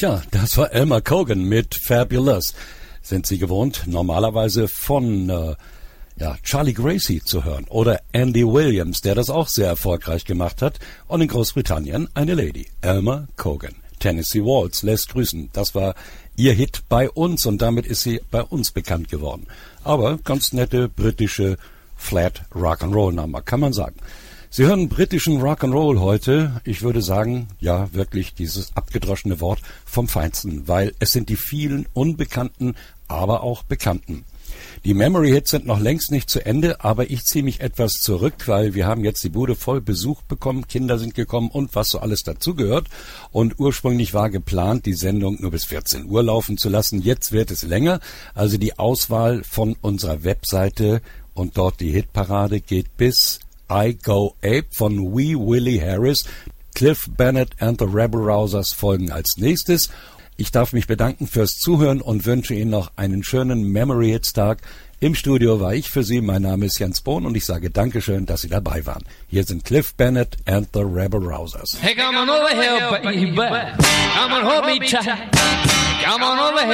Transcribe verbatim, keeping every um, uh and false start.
Tja, das war Elmer Cogan mit Fabulous. Sind Sie gewohnt, normalerweise von äh, ja, Charlie Gracie zu hören oder Andy Williams, der das auch sehr erfolgreich gemacht hat. Und in Großbritannien eine Lady, Elmer Cogan. Tennessee Waltz lässt grüßen. Das war ihr Hit bei uns und damit ist sie bei uns bekannt geworden. Aber ganz nette britische Flat Rock'n'Roll Nummer, kann man sagen. Sie hören britischen Rock'n'Roll heute. Ich würde sagen, ja, wirklich dieses abgedroschene Wort vom Feinsten, weil es sind die vielen unbekannten, aber auch bekannten. Die Memory Hits sind noch längst nicht zu Ende, aber ich ziehe mich etwas zurück, weil wir haben jetzt die Bude voll Besuch bekommen, Kinder sind gekommen und was so alles dazugehört. Und ursprünglich war geplant, die Sendung nur bis vierzehn Uhr laufen zu lassen. Jetzt wird es länger. Also die Auswahl von unserer Webseite und dort die Hitparade geht bis I Go Ape von Wee Willie Harris. Cliff Bennett and the Rebel Rousers folgen als nächstes. Ich darf mich bedanken fürs Zuhören und wünsche Ihnen noch einen schönen Memory Hits Tag. Im Studio war ich für Sie. Mein Name ist Jens Bohn und ich sage Dankeschön, dass Sie dabei waren. Hier sind Cliff Bennett and the Rebel Rousers. Hey, come on over here, baby. Come on, hold me tight. Come on over here.